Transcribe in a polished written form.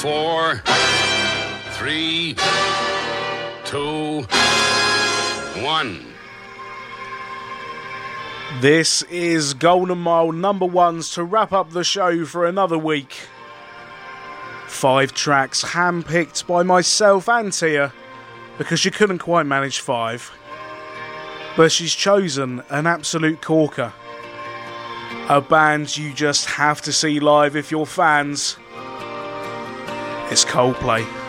4, 3, 2, 1. This is Golden Mile number ones to wrap up the show for another week. 5 tracks handpicked by myself and Tia, because she couldn't quite manage 5. But she's chosen an absolute corker. A band you just have to see live if you're fans. It's Coldplay.